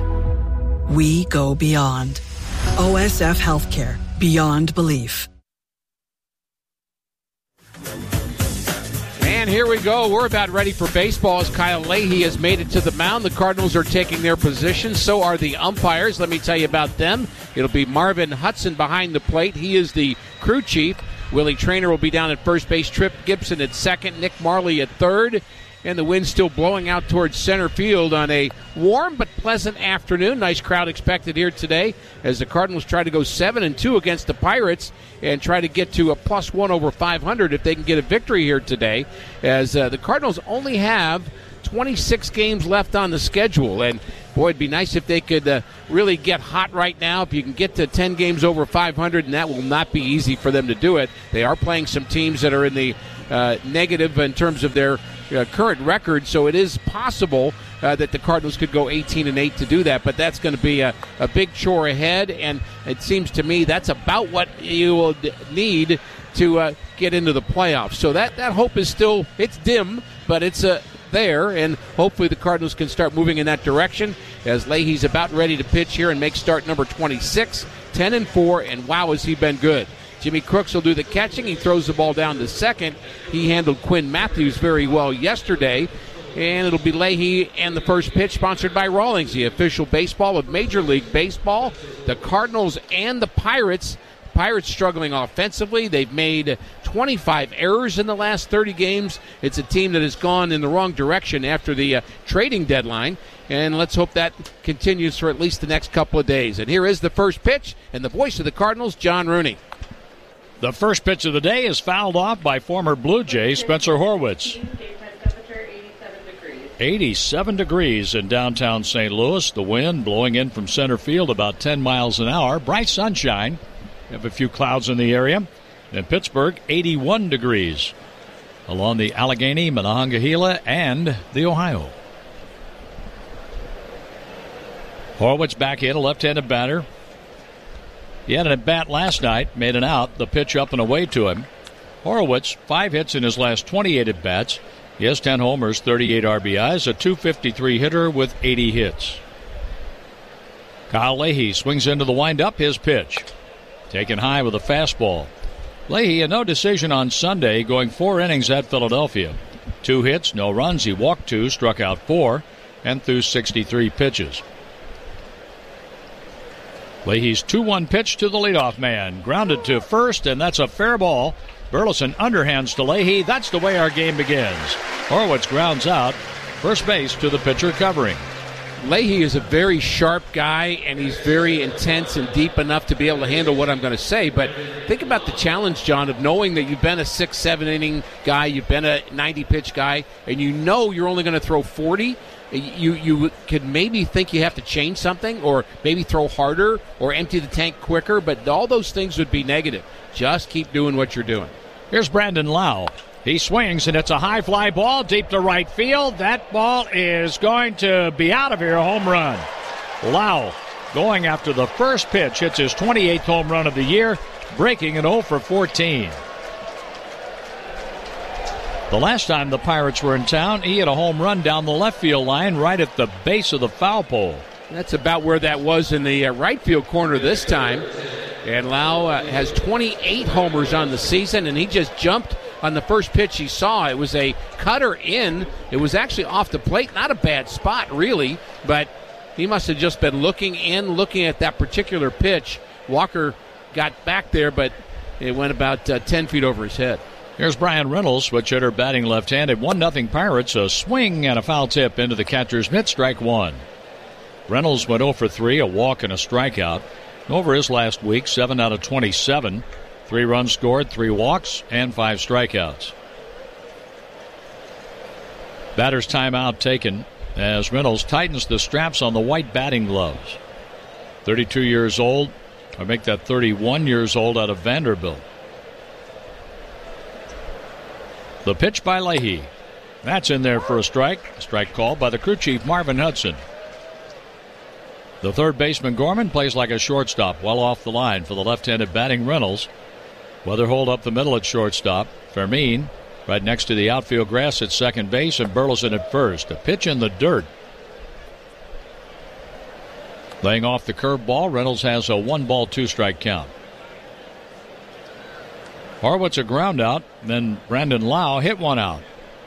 we go beyond. O S F Healthcare, beyond belief. And here we go. We're about ready for baseball as Kyle Leahy has made it to the mound. The Cardinals are taking their position. So are the umpires. Let me tell you about them. It'll be Marvin Hudson behind the plate. He is the crew chief. Willie Traynor will be down at first base. Trip Gibson at second. Nick Marley at third. And the wind still blowing out towards center field on a warm but pleasant afternoon. Nice crowd expected here today as the Cardinals try to go seven and two against the Pirates and try to get to a plus one over five hundred if they can get a victory here today, as uh, the Cardinals only have twenty-six games left on the schedule. And boy, it'd be nice if they could uh, really get hot right now. If you can get to ten games over five hundred, and that will not be easy for them to do it. They are playing some teams that are in the uh, negative in terms of their uh, current record, so it is possible uh, that the Cardinals could go eighteen and eight to do that, but that's going to be a, a big chore ahead, and it seems to me that's about what you will d- need to uh, get into the playoffs. So that, that hope is still, it's dim, but it's a uh, there, and hopefully the Cardinals can start moving in that direction as Leahy's about ready to pitch here and make start number twenty-six, ten and four, and wow, has he been good. Jimmy Crooks will do the catching. He throws the ball down to second. He handled Quinn Matthews very well yesterday, and it'll be Leahy and the first pitch, sponsored by Rawlings, the official baseball of Major League Baseball. The Cardinals and the Pirates Pirates struggling offensively. They've made twenty-five errors in the last thirty games. It's a team that has gone in the wrong direction after the uh, trading deadline, and let's hope that continues for at least the next couple of days. And here is the first pitch, and the voice of the Cardinals, John Rooney. The first pitch of the day is fouled off by former Blue Jay Spencer Horwitz. eighty-seven degrees in downtown Saint Louis. The wind blowing in from center field about ten miles an hour. Bright sunshine. We have a few clouds in the area. In Pittsburgh, eighty-one degrees along the Allegheny, Monongahela, and the Ohio. Horwitz back in, a left-handed batter. He had an at-bat last night, made an out, the pitch up and away to him. Horwitz, five hits in his last twenty-eight at-bats. He has ten homers, thirty-eight R B Is, a two fifty-three hitter with eighty hits. Kyle Leahy swings into the windup, his pitch. Taken high with a fastball. Leahy, a no decision on Sunday, going four innings at Philadelphia. Two hits, no runs. He walked two, struck out four, and threw sixty-three pitches. Leahy's two one pitch to the leadoff man. Grounded to first, and that's a fair ball. Burleson underhands to Leahy. That's the way our game begins. Horwitz grounds out. First base to the pitcher covering. Leahy is a very sharp guy, and he's very intense and deep enough to be able to handle what I'm going to say. But think about the challenge, John, of knowing that you've been a six, seven inning guy, you've been a ninety pitch guy, and you know you're only going to throw forty. You you could maybe think you have to change something, or maybe throw harder, or empty the tank quicker. But all those things would be negative. Just keep doing what you're doing. Here's Brandon Lau. He swings, and it's a high fly ball deep to right field. That ball is going to be out of here, a home run. Lau going after the first pitch, hits his twenty-eighth home run of the year, breaking an oh for fourteen. The last time the Pirates were in town, he hit a home run down the left field line right at the base of the foul pole. That's about where that was in the uh, right field corner this time. And Lau uh, has twenty-eight homers on the season, and he just jumped on the first pitch he saw. It was a cutter in. It was actually off the plate. Not a bad spot, really, but he must have just been looking in, looking at that particular pitch. Walker got back there, but it went about uh, ten feet over his head. Here's Brian Reynolds, switch hitter, batting left-handed. one nothing Pirates, a swing and a foul tip into the catcher's mitt, strike one. Reynolds went oh for three, a walk and a strikeout. Over his last week, seven out of twenty-seven. Three runs scored, three walks, and five strikeouts. Batter's timeout taken as Reynolds tightens the straps on the white batting gloves. thirty-two years old, or make that thirty-one years old out of Vanderbilt. The pitch by Leahy. That's in there for a strike. A strike called by the crew chief, Marvin Hudson. The third baseman, Gorman, plays like a shortstop, well off the line for the left-handed batting Reynolds. Weatherhold up the middle at shortstop. Fermin right next to the outfield grass at second base, and Burleson at first. A pitch in the dirt. Laying off the curveball, Reynolds has a one-ball, two-strike count. Horwitz a ground out, then Brandon Lau hit one out.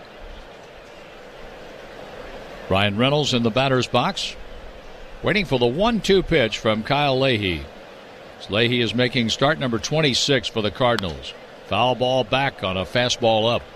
Ryan Reynolds in the batter's box, waiting for the one two pitch from Kyle Leahy. Leahy is making start number twenty-six for the Cardinals. Foul ball back on a fastball up.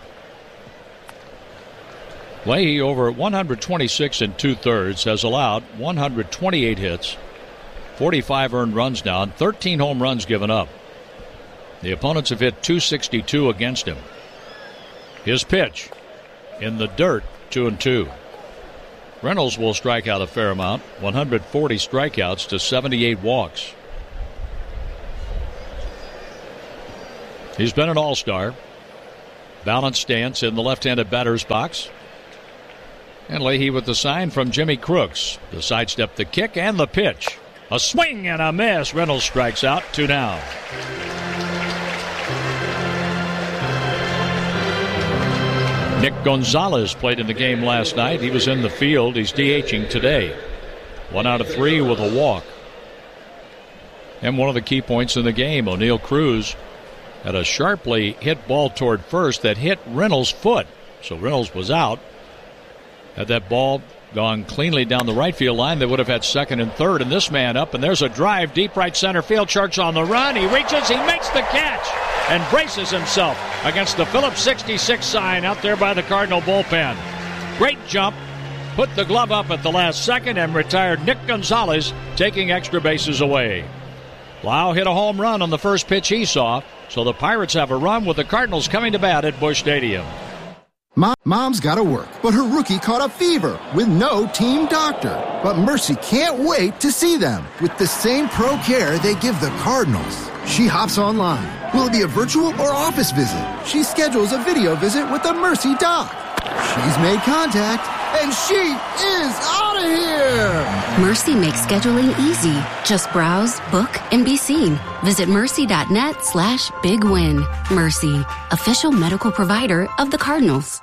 Leahy over one twenty-six and two-thirds has allowed one hundred twenty-eight hits, forty-five earned runs now, and thirteen home runs given up. The opponents have hit two sixty-two against him. His pitch in the dirt, two and two. Reynolds will strike out a fair amount, one hundred forty strikeouts to seventy-eight walks. He's been an all-star. Balanced stance in the left-handed batter's box. And Leahy with the sign from Jimmy Crooks. The sidestep, the kick, and the pitch. A swing and a miss. Reynolds strikes out, two down. Nick Gonzalez played in the game last night. He was in the field. He's DHing today. One out of three with a walk. And one of the key points in the game, O'Neill Cruz had a sharply hit ball toward first that hit Reynolds' foot. So Reynolds was out. Had that ball gone cleanly down the right field line, they would have had second and third. And this man up, and there's a drive deep right center field. Church on the run. He reaches, he makes the catch, and braces himself against the Phillips sixty-six sign out there by the Cardinal bullpen. Great jump. Put the glove up at the last second and retired Nick Gonzalez, taking extra bases away. Lau hit a home run on the first pitch he saw, so the Pirates have a run with the Cardinals coming to bat at Busch Stadium. Mom, Mom's got to work, but her rookie caught a fever with no team doctor. But Mercy can't wait to see them with the same pro care they give the Cardinals. She hops online. Will it be a virtual or office visit? She schedules a video visit with the Mercy doc. She's made contact, and she is out of here! Mercy makes scheduling easy. Just browse, book, and be seen. Visit mercy.net slash big win. Mercy, official medical provider of the Cardinals.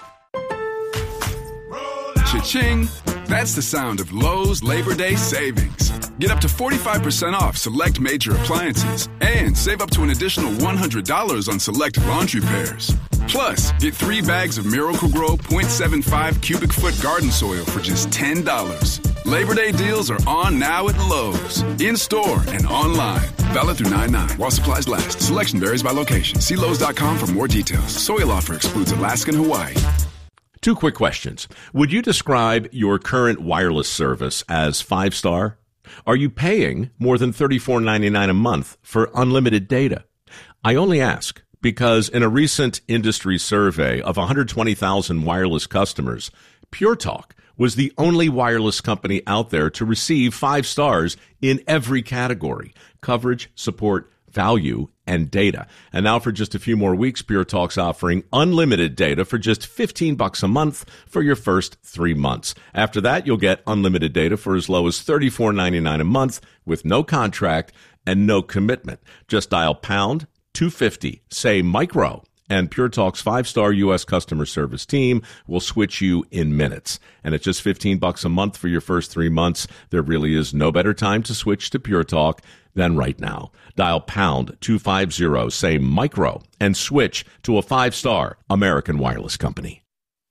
Cha-ching! That's the sound of Lowe's Labor Day savings. Get up to forty-five percent off select major appliances and save up to an additional one hundred dollars on select laundry pairs. Plus, get three bags of Miracle-Gro point seven five cubic foot garden soil for just ten dollars. Labor Day deals are on now at Lowe's, in-store and online. Valid through nine nine while supplies last. Selection varies by location. See Lowe's dot com for more details. Soil offer excludes Alaska and Hawaii. Two quick questions. Would you describe your current wireless service as five-star? Are you paying more than thirty-four ninety-nine a month for unlimited data? I only ask because in a recent industry survey of one hundred twenty thousand wireless customers, Pure Talk was the only wireless company out there to receive five stars in every category: coverage, support, value, and data. And now for just a few more weeks, Pure Talk's offering unlimited data for just fifteen bucks a month for your first three months. After that, you'll get unlimited data for as low as thirty-four ninety-nine a month with no contract and no commitment. Just dial pound two fifty, say micro, and Pure Talk's five-star U S customer service team will switch you in minutes. And at just fifteen bucks a month for your first three months, there really is no better time to switch to Pure Talk than right now. Dial pound two fifty, say micro, and switch to a five-star American wireless company.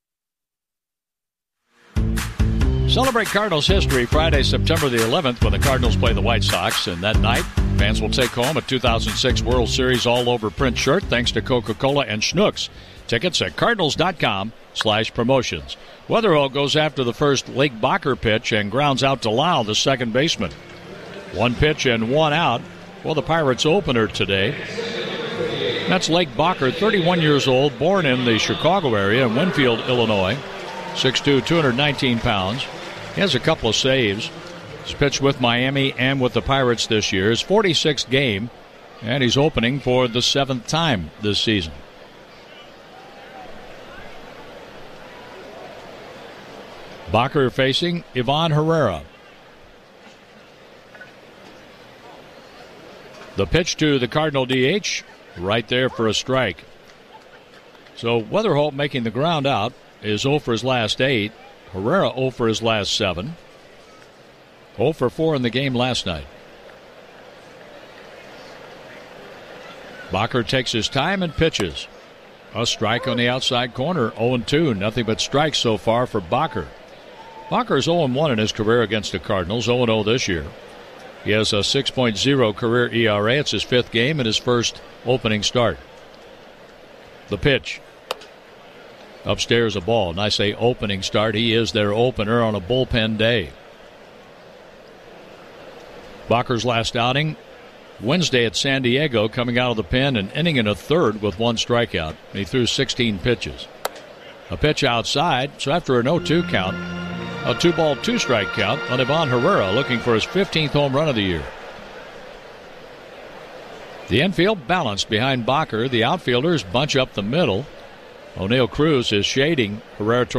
Celebrate Cardinals history Friday, September the eleventh, when the Cardinals play the White Sox. And that night, fans will take home a two thousand six World Series all-over print shirt thanks to Coca-Cola and Schnucks. Tickets at cardinals.com slash promotions. Wetherell goes after the first Lake Bacher pitch and grounds out to Lau, the second baseman. One pitch and one out for the Pirates opener today. That's Lake Bacher, thirty-one years old, born in the Chicago area in Winfield, Illinois. six two, two hundred nineteen pounds. He has a couple of saves. He's pitched with Miami and with the Pirates this year. His forty-sixth game, and he's opening for the seventh time this season. Bacher facing Ivan Herrera. The pitch to the Cardinal D H, right there for a strike. So Weatherholt making the ground out is oh for his last eight. Herrera oh for his last seven. oh for four in the game last night. Bacher takes his time and pitches. A strike on the outside corner, oh and two. Nothing but strikes so far for Bacher. Bacher is oh and one in his career against the Cardinals, oh and oh this year. He has a six point oh career E R A. It's his fifth game and his first opening start. The pitch. Upstairs a ball. And I say opening start. He is their opener on a bullpen day. Bakker's last outing Wednesday at San Diego, coming out of the pen, an inning and a third with one strikeout. He threw sixteen pitches. A pitch outside, so after an oh two count, a two-ball, two-strike count on Ivan Herrera, looking for his fifteenth home run of the year. The infield balanced behind Bakker. The outfielders bunch up the middle. O'Neill Cruz is shading Herrera toward